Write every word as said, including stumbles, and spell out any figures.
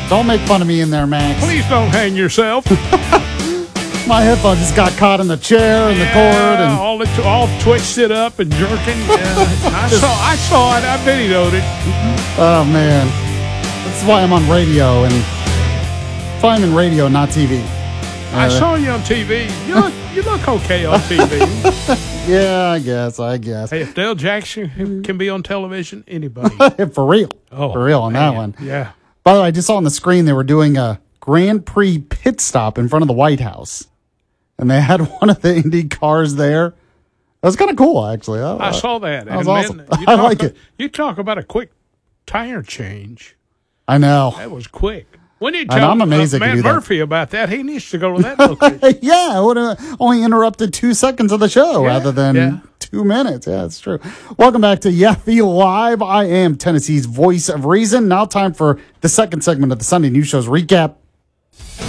Don't make fun of me in there, Max. Please don't hang yourself. My headphones just got caught in the chair and yeah, the cord, and all it, all twisted up and jerking. Yeah, I saw, I saw it. I videoed it. oh man, that's why I'm on radio, and that's why I'm in radio, not T V. I Uh, saw you on T V. You look, you look okay on T V. Yeah, I guess, I guess. Hey, if Dale Jackson can be on television, anybody. For real, Oh, for real on man. that one. Yeah. By the way, I just saw on the screen they were doing a Grand Prix pit stop in front of the White House, and they had one of the Indy cars there. That was kind of cool, actually. I, I saw that. That was And awesome. man, you I talk like a- it. You talk about a quick tire change. I know. That was quick. We need to I know, tell I'm amazed uh, they can Matt do that. Murphy about that. He needs to go to that location. Yeah, it would have only interrupted two seconds of the show Yeah, rather than yeah. two minutes. Yeah, it's true. Welcome back to Yaffe Live. I am Tennessee's voice of reason. Now time for the second segment of the Sunday News Show's recap.